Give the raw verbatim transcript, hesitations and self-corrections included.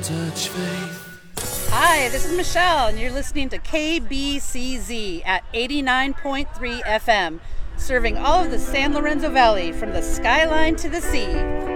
Touch faith. Hi, this is Michelle, and you're listening to K B C Z at eighty-nine point three F M, serving all of the San Lorenzo Valley from the skyline to the sea.